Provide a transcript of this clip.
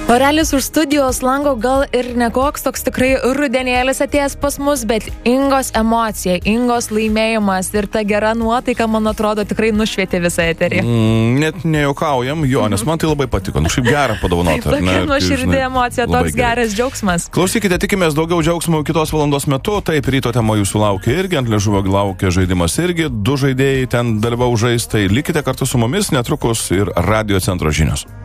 Orelis už studijos lango gal ir nekoks toks tikrai rudenėlis atėjęs pas mus, bet Ingos emocija, Ingos laimėjimas ir ta gera nuotaika, man atrodo, tikrai nušvietė visą eterį. Net nejuokaujam, jo, nes man tai labai patiko. Šiaip gerą padovanota. Taip, tokia nuoširdė emocija, toks geras džiaugsmas. Klausykite, tikimės daugiau džiaugsmų kitos valandos metu. Taip, ryto tema jūsų laukia irgi, ant liežuvio laukia žaidimas irgi. 2 žaidėjai ten dalyvau žais, tai likite kartu su mumis, netrukus ir Radio Centro žinios.